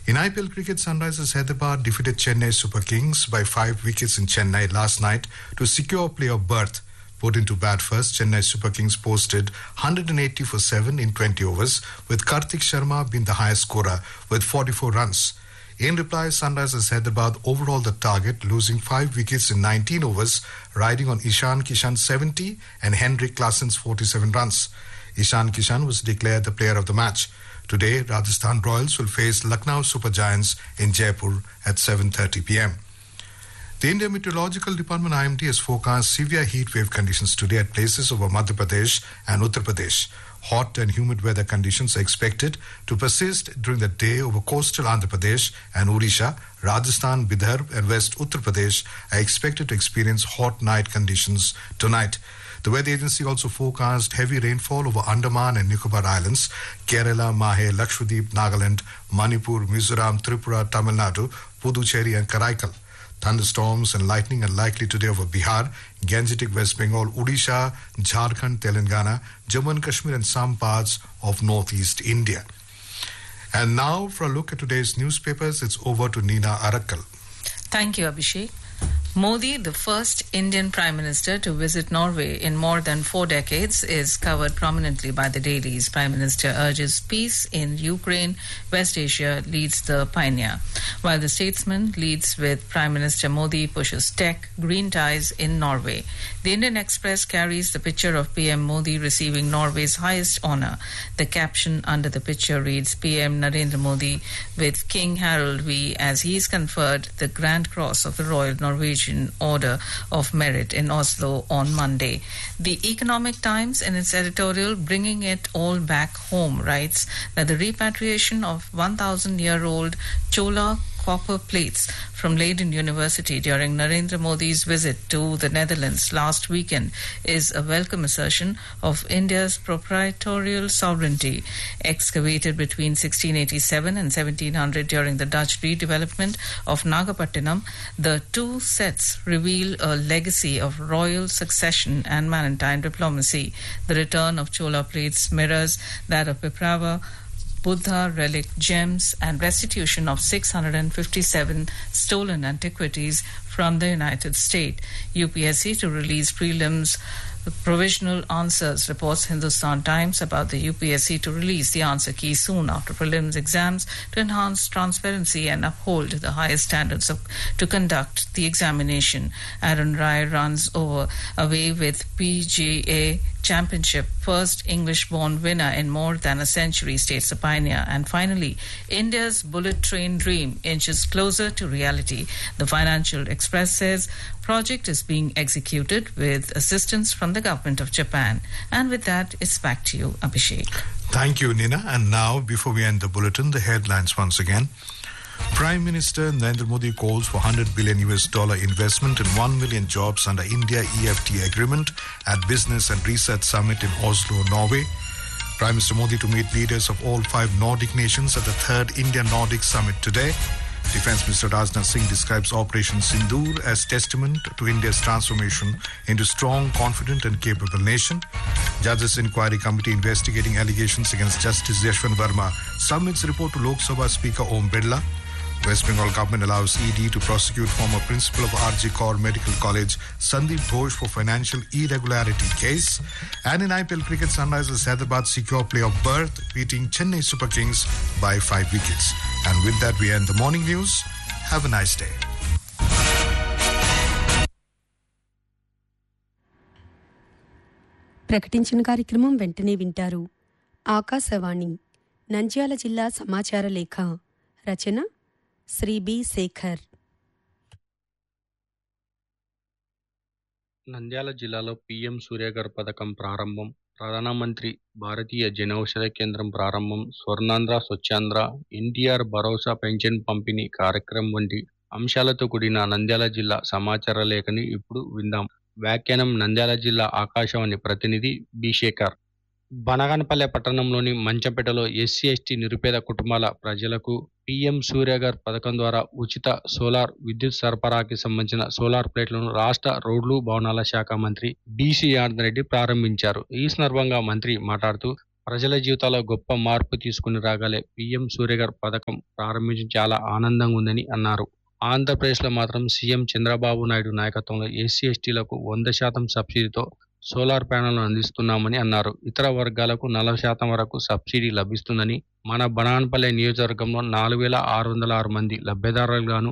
In IPL cricket, Sunrisers Hyderabad defeated Chennai Super Kings by 5 wickets in Chennai last night to secure playoff berth. Put into bat first, Chennai Super Kings posted 180 for 7 in 20 overs, with Karthik Sharma being the highest scorer with 44 runs. In reply, Sunrisers Hyderabad overall the target, losing 5 wickets in 19 overs, riding on Ishan Kishan's 70 and Henrik Klassen's 47 runs. Ishan Kishan was declared the player of the match. Today, Rajasthan Royals will face Lucknow Super Giants in Jaipur at 7:30 p.m. The Indian Meteorological Department IMD has forecast severe heat wave conditions today at places over Madhya Pradesh and Uttar Pradesh. Hot and humid weather conditions are expected to persist during the day over coastal Andhra Pradesh and Odisha. Rajasthan, Bidarbh and West Uttar Pradesh are expected to experience hot night conditions tonight. The weather agency also forecast heavy rainfall over Andaman and Nicobar Islands, Kerala, Mahe, Lakshadweep, Nagaland, Manipur, Mizoram, Tripura, Tamil Nadu, Puducherry and Karaikal. Thunderstorms and lightning are likely today over Bihar, Gangetic West Bengal, Odisha, Jharkhand, Telangana, Jammu and Kashmir and some parts of northeast India. And now for a look at today's newspapers, it's over to Nina Arakkal. Thank you, Abhishek. Modi, the first Indian Prime Minister to visit Norway in more than 4 decades, is covered prominently by the dailies. Prime Minister urges peace in Ukraine. West Asia leads the pioneer. While the statesman leads with Prime Minister Modi pushes tech, green ties in Norway. The Indian Express carries the picture of PM Modi receiving Norway's highest honour. The caption under the picture reads, PM Narendra Modi with King Harald V as he is conferred the Grand Cross of the Royal Norwegian Order of Merit in Oslo on Monday. The Economic Times, in its editorial Bringing It All Back Home, writes that the repatriation of 1,000-year-old Chola copper plates from Leiden University during Narendra Modi's visit to the Netherlands last weekend is a welcome assertion of India's proprietorial sovereignty. Excavated between 1687 and 1700 during the Dutch redevelopment of Nagapattinam, the two sets reveal a legacy of royal succession and maritime diplomacy. The return of Chola plates mirrors that of Piprava Buddha relic gems and restitution of 657 stolen antiquities from the United States. UPSC to release prelims provisional answers, reports Hindustan Times about the UPSC to release the answer key soon after prelims exams to enhance transparency and uphold the highest standards to conduct the examination. Aaron Rai runs away with PGA Championship, first English-born winner in more than a century, states the pioneer. And finally, India's bullet train dream inches closer to reality. The Financial Express says project is being executed with assistance from the government of Japan. And with that, it's back to you, Abhishek. Thank you, Nina. And now, before we end the bulletin, the headlines once again. Prime Minister Narendra Modi calls for $100 billion investment in 1 million jobs under India EFTA agreement at Business and Research Summit in Oslo, Norway. Prime Minister Modi to meet leaders of all 5 Nordic nations at the 3rd India-Nordic Summit today. Defence Minister Rajnath Singh describes Operation Sindoor as testament to India's transformation into strong, confident and capable nation. Judges Inquiry Committee investigating allegations against Justice Yashwant Verma submits report to Lok Sabha Speaker Om Birla. West Bengal government allows ED to prosecute former principal of RG Kaur Medical College Sandeep Ghosh for financial irregularity case. And in IPL cricket, Sunrisers Hyderabad secure playoff berth, beating Chennai Super Kings by 5 wickets. And with that, we end the morning news. Have a nice day. ప్రకటించిన కార్యక్రమం వెంటనే వింటారు. ఆకాశవాణి నంద్యాల జిల్లా సమాచార లేఖ రచన Shri B Shekhar. Nandyal జిల్లాలో PM Surya Ghar పథకం ప్రారంభం, ప్రధానమంత్రి భారతీయ జనౌషధ కేంద్రం ప్రారంభం, స్వర్ణాంధ్ర స్వచ్ఛాంధ్ర, ఎన్టీఆర్ భరోసా పెన్షన్ పంపిణీ కార్యక్రమం వంటి అంశాలతో కూడిన నంద్యాల జిల్లా సమాచార లేఖని ఇప్పుడు విందాం. వ్యాఖ్యానం నంద్యాల జిల్లా ఆకాశవాణి ప్రతినిధి బి శేఖర్. బనగానపల్లె పట్టణంలోని మంచంపేటలో ఎస్సీ ఎస్టీ నిరుపేద కుటుంబాల ప్రజలకు పీఎం సూర్యఘర్ పథకం ద్వారా ఉచిత సోలార్ విద్యుత్ సరఫరాకి సంబంధించిన సోలార్ ప్లేట్లను రాష్ట్ర రోడ్లు భవనాల శాఖ మంత్రి బీసీ ఆనందరెడ్డి ప్రారంభించారు. ఈ సందర్భంగా మంత్రి మాట్లాడుతూ ప్రజల జీవితాల్లో గొప్ప మార్పు తీసుకుని రాగలే పీఎం సూర్యఘర్ పథకం ప్రారంభించి చాలా ఆనందంగా ఉందని అన్నారు. ఆంధ్రప్రదేశ్లో మాత్రం సీఎం చంద్రబాబు నాయుడు నాయకత్వంలో ఎస్సీ ఎస్టీలకు 100% సబ్సిడీతో సోలార్ ప్యానెల్ను అందిస్తున్నామని అన్నారు. ఇతర వర్గాలకు 40% వరకు సబ్సిడీ లభిస్తుందని, మన బనాన్పల్లె నియోజకవర్గంలో 4,606 మంది లబ్ధిదారులుగాను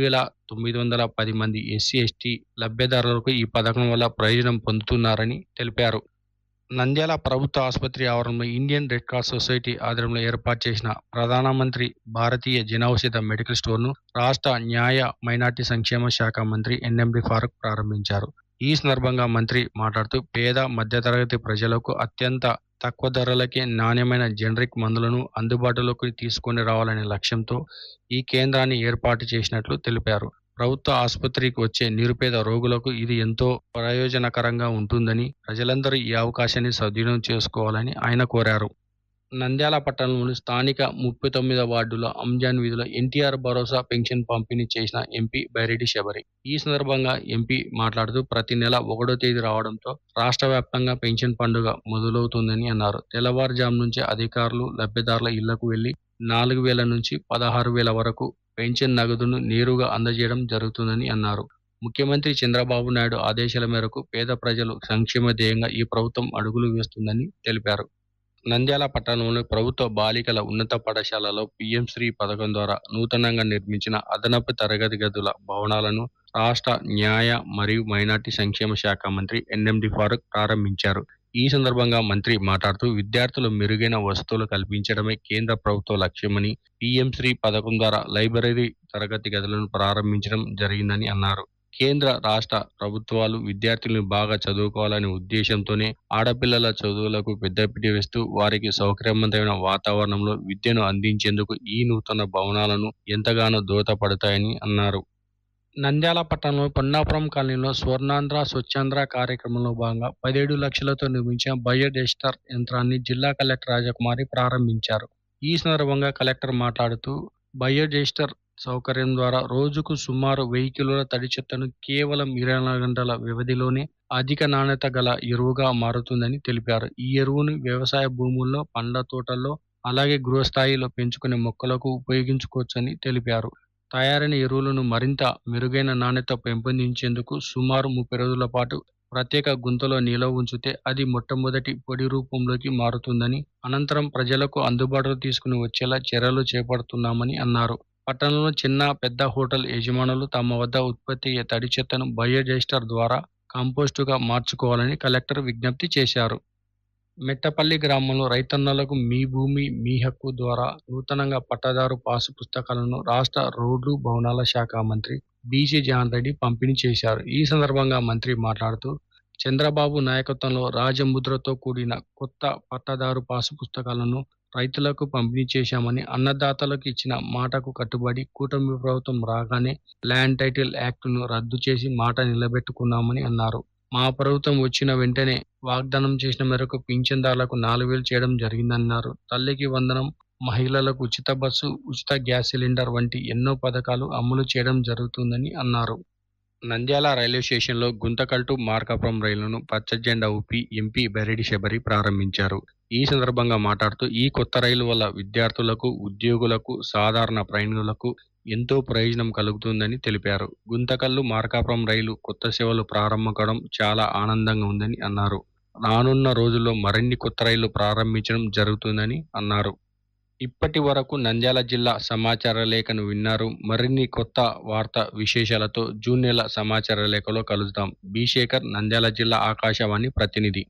2,910 మంది ఎస్సీ ఎస్టీ లబ్ధిదారులకు ఈ పథకం వల్ల ప్రయోజనం పొందుతున్నారని తెలిపారు. నంద్యాల ప్రభుత్వ ఆసుపత్రి ఆవరణలో ఇండియన్ రెడ్ క్రాస్ సొసైటీ ఆధ్వర్యంలో ఏర్పాటు చేసిన ప్రధానమంత్రి భారతీయ జనౌషధ మెడికల్ స్టోర్ను రాష్ట్ర న్యాయ మైనార్టీ సంక్షేమ శాఖ మంత్రి ఎన్ఎండి ఫారూక్ ప్రారంభించారు. ఈ సందర్భంగా మంత్రి మాట్లాడుతూ పేద మధ్యతరగతి ప్రజలకు అత్యంత తక్కువ ధరలకే నాణ్యమైన జనరిక్ మందులను అందుబాటులోకి తీసుకొని రావాలనే లక్ష్యంతో ఈ కేంద్రాన్ని ఏర్పాటు చేసినట్లు తెలిపారు. ప్రభుత్వ ఆసుపత్రికి వచ్చే నిరుపేద రోగులకు ఇది ఎంతో ప్రయోజనకరంగా ఉంటుందని, ప్రజలందరూ ఈ అవకాశాన్ని సద్వినియోగం చేసుకోవాలని ఆయన కోరారు. నంద్యాల పట్టణంలోని స్థానిక 39వ వార్డులో అంజాన్ వీధిలో ఎన్టీఆర్ భరోసా పెన్షన్ పంపిణీ చేసిన ఎంపీ బైరెడ్డి శబరి. ఈ సందర్భంగా ఎంపీ మాట్లాడుతూ ప్రతి నెల 1వ తేదీ రావడంతో రాష్ట్ర వ్యాప్తంగా పెన్షన్ పండుగ మొదలవుతుందని అన్నారు. తెల్లవారుజాము నుంచే అధికారులు లబ్ధిదారుల ఇళ్లకు వెళ్లి 4,000 నుంచి 16,000 వరకు పెన్షన్ నగదును నేరుగా అందజేయడం జరుగుతుందని అన్నారు. ముఖ్యమంత్రి చంద్రబాబు నాయుడు ఆదేశాల మేరకు పేద ప్రజలు సంక్షేమ ధ్యేయంగా ఈ ప్రభుత్వం అడుగులు వేస్తుందని తెలిపారు. నంద్యాల పట్టణంలోని ప్రభుత్వ బాలికల ఉన్నత పాఠశాలలో పీఎం శ్రీ పథకం ద్వారా నూతనంగా నిర్మించిన అదనపు తరగతి గదుల భవనాలను రాష్ట్ర న్యాయ మరియు మైనార్టీ సంక్షేమ శాఖ మంత్రి ఎన్ఎండి ఫారూక్ ప్రారంభించారు. ఈ సందర్భంగా మంత్రి మాట్లాడుతూ విద్యార్థులు మెరుగైన వసతులు కల్పించడమే కేంద్ర ప్రభుత్వ లక్ష్యమని, పీఎం శ్రీ పథకం ద్వారా లైబ్రరీ తరగతి గదులను ప్రారంభించడం జరిగిందని అన్నారు. కేంద్ర రాష్ట్ర ప్రభుత్వాలు విద్యార్థులను బాగా చదువుకోవాలనే ఉద్దేశంతోనే ఆడపిల్లల చదువులకు పెద్దపీట వేస్తూ వారికి సౌకర్యవంతమైన వాతావరణంలో విద్యను అందించేందుకు ఈ నూతన భవనాలను ఎంతగానో దోహదపడతాయని అన్నారు. నంద్యాల పట్టణంలో పొన్నాపురం కాలనీలో స్వర్ణాంధ్ర స్వచ్ఛాంధ్ర కార్యక్రమంలో భాగంగా 17 లక్షలతో నిర్మించిన బయోడైజెస్టర్ యంత్రాన్ని జిల్లా కలెక్టర్ రాజకుమారి ప్రారంభించారు. ఈ సందర్భంగా కలెక్టర్ మాట్లాడుతూ బయోడైజెస్టర్ సౌకర్యం ద్వారా రోజుకు సుమారు 1000 కిలోల తడి చెత్తను కేవలం 24 గంటల వ్యవధిలోనే అధిక నాణ్యత గల ఎరువుగా మారుతుందని తెలిపారు. ఈ ఎరువును వ్యవసాయ భూముల్లో, పండ్ల తోటల్లో, అలాగే గృహస్థాయిలో పెంచుకునే మొక్కలకు ఉపయోగించుకోవచ్చని తెలిపారు. తయారైన ఎరువులను మరింత మెరుగైన నాణ్యత పెంపొందించేందుకు సుమారు 30 రోజుల పాటు ప్రత్యేక గుంతలో నిల్వ ఉంచితే అది మొట్టమొదటి పొడి రూపంలోకి మారుతుందని, అనంతరం ప్రజలకు అందుబాటులో తీసుకుని వచ్చేలా చర్యలు చేపడుతున్నామని అన్నారు. పట్టణంలో చిన్న పెద్ద హోటల్ యజమానులు తమ వద్ద ఉత్పత్తి అయ్యే తడి చెత్తను బయోడైజెస్టర్ ద్వారా కంపోస్టుగా మార్చుకోవాలని కలెక్టర్ విజ్ఞప్తి చేశారు. మెట్టపల్లి గ్రామంలో రైతన్నలకు మీ భూమి మీ హక్కు ద్వారా నూతనంగా పట్టాదారు పాసు పుస్తకాలను రాష్ట్ర రోడ్లు భవనాల శాఖ మంత్రి బీసీ జగన్ రెడ్డి పంపిణీ చేశారు. ఈ సందర్భంగా మంత్రి మాట్లాడుతూ చంద్రబాబు నాయకత్వంలో రాజముద్రతో కూడిన కొత్త పట్టాదారు పాసు పుస్తకాలను రైతులకు పంపిణీ చేశామని, అన్నదాతలకు ఇచ్చిన మాటకు కట్టుబడి కూటమి ప్రభుత్వం రాగానే ల్యాండ్ టైటిల్ యాక్ట్ను రద్దు చేసి మాట నిలబెట్టుకున్నామని అన్నారు. మా ప్రభుత్వం వచ్చిన వెంటనే వాగ్దానం చేసిన మేరకు పింఛన్దారులకు 4,000 చేయడం జరిగిందన్నారు. తల్లికి వందనం, మహిళలకు ఉచిత బస్సు, ఉచిత గ్యాస్ సిలిండర్ వంటి ఎన్నో పథకాలు అమలు చేయడం జరుగుతుందని అన్నారు. నంద్యాల రైల్వే స్టేషన్లో గుంతకల్ టు మార్కాపురం రైలును పచ్చ జెండా ఊపి ఎంపీ బైరెడ్డి శబరి ప్రారంభించారు. ఈ సందర్భంగా మాట్లాడుతూ ఈ కొత్త రైలు వల్ల విద్యార్థులకు, ఉద్యోగులకు, సాధారణ ప్రయాణికులకు ఎంతో ప్రయోజనం కలుగుతుందని తెలిపారు. గుంతకల్లు మార్కాపురం రైలు కొత్త సేవలు ప్రారంభం కావడం చాలా ఆనందంగా ఉందని అన్నారు. రానున్న రోజుల్లో మరిన్ని కొత్త రైళ్లు ప్రారంభించడం జరుగుతుందని అన్నారు. ఇప్పటి వరకు నంద్యాల జిల్లా సమాచార లేఖను విన్నారు. మరిన్ని కొత్త వార్తా విశేషాలతో జూన్ నెల సమాచార లేఖలో కలుద్దాం. బి శేఖర్, నంద్యాల జిల్లా ఆకాశవాణి ప్రతినిధి.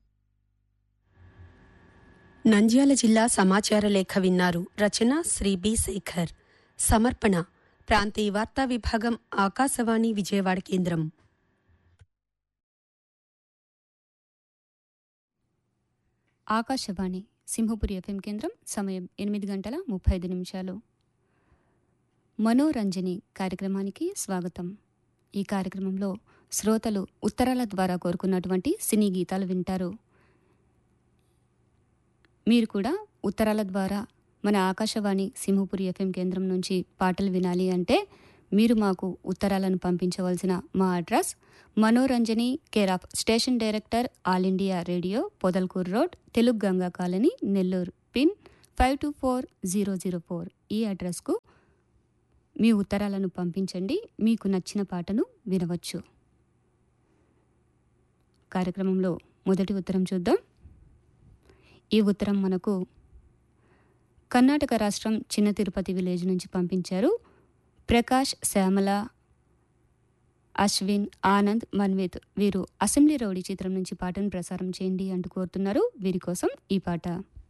నంద్యాల జిల్లా సమాచార లేఖ విన్నారు. రచన శ్రీ బి శేఖర్. సమర్పణ ప్రాంతీయ వార్తా విభాగం, ఆకాశవాణి విజయవాడ కేంద్రం. ఆకాశవాణి సింహపురి ఎఫ్ఎం కేంద్రం. సమయం 8:35. మనోరంజని కార్యక్రమానికి స్వాగతం. ఈ కార్యక్రమంలో శ్రోతలు ఉత్తరాల ద్వారా కోరుకున్నటువంటి సినీ గీతాలు వింటారు. మీరు కూడా ఉత్తరాల ద్వారా మన ఆకాశవాణి సింహపురి ఎఫ్ఎం కేంద్రం నుంచి పాటలు వినాలి అంటే మీరు మాకు ఉత్తరాలను పంపించవలసిన మా అడ్రస్ మనోరంజని care of station director all India radio Podalakuru road Telugu Ganga colony Nellore pin 524004 ఈ అడ్రస్కు మీ ఉత్తరాలను పంపించండి. మీకు నచ్చిన పాటను వినవచ్చు. కార్యక్రమంలో మొదటి ఉత్తరం చూద్దాం. ఈ ఉత్తరం మనకు కర్ణాటక రాష్ట్రం చిన్న తిరుపతి విలేజ్ నుంచి పంపించారు. ప్రకాష్, శ్యామల, అశ్విన్, ఆనంద్, మన్విత్ వీరు అసెంబ్లీ రౌడీ చిత్రం నుంచి పాటను ప్రసారం చేయండి అంటూ కోరుతున్నారు. వీరి కోసం ఈ పాట.